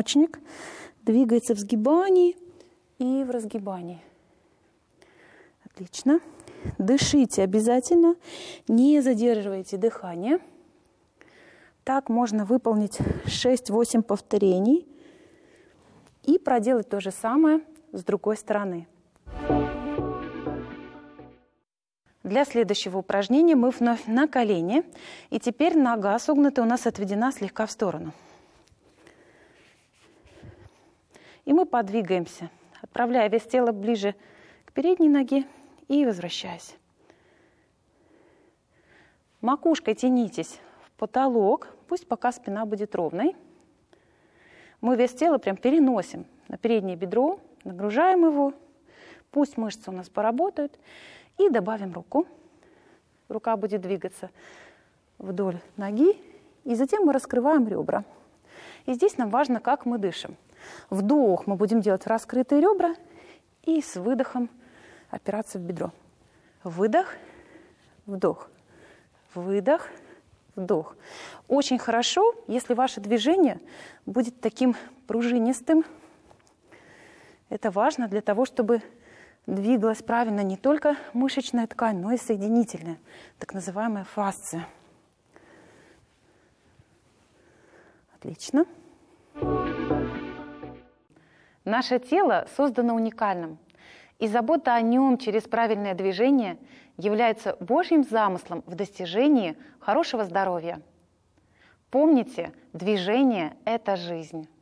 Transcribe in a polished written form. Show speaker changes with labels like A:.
A: позвоночник двигается в сгибании и в разгибании. Отлично. Дышите обязательно, не задерживайте дыхание. Так можно выполнить 6-8 повторений и проделать то же самое с другой стороны. Для следующего упражнения мы вновь на колени. И теперь нога согнутая у нас отведена слегка в сторону. И мы подвигаемся, отправляя вес тела ближе к передней ноге и возвращаясь. Макушкой тянитесь в потолок, пусть пока спина будет ровной. Мы вес тела прям переносим на переднее бедро, нагружаем его, пусть мышцы у нас поработают. И добавим руку. Рука будет двигаться вдоль ноги. И затем мы раскрываем ребра. И здесь нам важно, как мы дышим. Вдох мы будем делать в раскрытые ребра. И с выдохом опираться в бедро. Выдох, вдох. Выдох, вдох. Очень хорошо, если ваше движение будет таким пружинистым. Это важно для того, чтобы двигалась правильно не только мышечная ткань, но и соединительная, так называемая фасция. Отлично. Наше тело создано уникальным, и забота о нем через правильное движение является Божьим замыслом в достижении хорошего здоровья. Помните, движение – это жизнь.